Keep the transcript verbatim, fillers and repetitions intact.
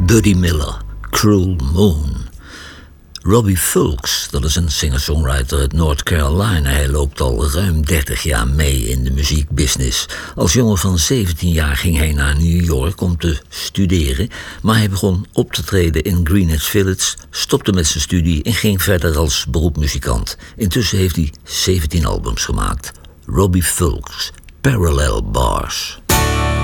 Buddy Miller, Cruel Moon. Robbie Fulks, dat is een singer-songwriter uit North Carolina. Hij loopt al ruim dertig jaar mee in de muziekbusiness. Als jongen van zeventien jaar ging hij naar New York om te studeren, maar hij begon op te treden in Greenwich Village, stopte met zijn studie en ging verder als beroepmuzikant. Intussen heeft hij zeventien albums gemaakt. Robbie Fulks, Parallel Bars.